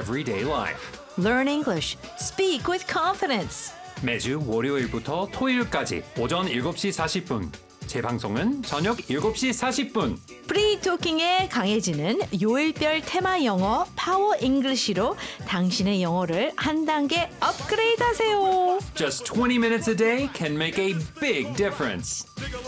everyday life. Learn English. Speak with confidence. 매주 월요일부터 토요일까지 오전 7시 40분. 재방송은 저녁 7시 40분. 프리토킹에 강해지는 요일별 테마 영어 파워 잉글리시로 당신의 영어를 한 단계 업그레이드 하세요. Just 20 minutes a day can make a big difference.